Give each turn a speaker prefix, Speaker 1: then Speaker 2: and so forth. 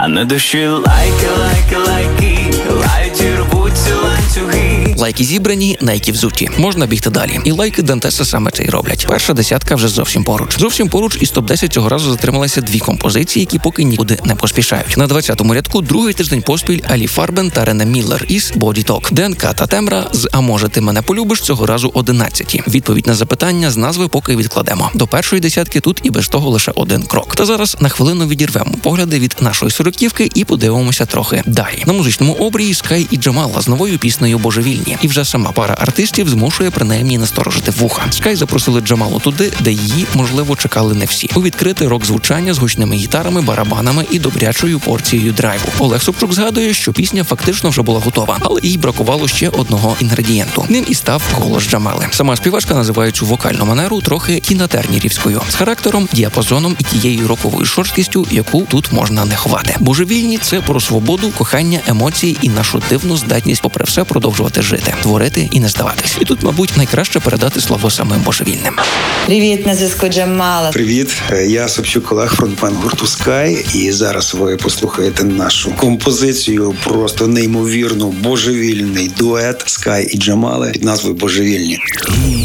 Speaker 1: А на душі лайки, лають і рвуться ланцюги.
Speaker 2: Лайки зібрані, найки взуті. Можна бігти далі. І лайки Дантеса саме це й роблять. Перша десятка вже зовсім поруч. Зовсім поруч із топ-10 цього разу затрималися дві композиції, які поки нікуди не поспішають. На 20-му рядку другий тиждень поспіль Алі Фарбен та Рене Міллер із Body Talk. ДНК та Тембра з «А може ти мене полюбиш» цього разу 11-ті. Відповідь на запитання з назви поки відкладемо. До першої десятки тут і без того лише один крок. Та зараз на хвилину відірвемо погляди від нашої сороківки і подивимося трохи далі. На музичному обрії Скай і Джамала з новою піснею «Божевільні». І вже сама пара артистів змушує принаймні насторожити вуха. Скай запросили Джамалу туди, де її, можливо, чекали не всі. У відкрите рок-звучання з гучними гітарами, барабанами і добрячою порцією драйву. Олег Собчук згадує, що пісня фактично вже була готова, але їй бракувало ще одного інгредієнту. Ним і став голос Джамали. Сама співачка називає цю вокальну манеру трохи кінотернірівською, з характером, діапазоном і тією роковою шорсткістю, яку тут можна не ховати. «Божевільні» – це про свободу, кохання, емоції і нашу дивну здатність попри все продовжувати жити, творити і не здаватись. І тут, мабуть, найкраще передати слово самим божевільним.
Speaker 3: Привіт, на зв'язку Джамала.
Speaker 4: Привіт, я Собчук Олег, фронтмен гурту Скай, і зараз ви послухаєте нашу композицію, просто неймовірно божевільний дует Скай і Джамали під назвою «Божевільні».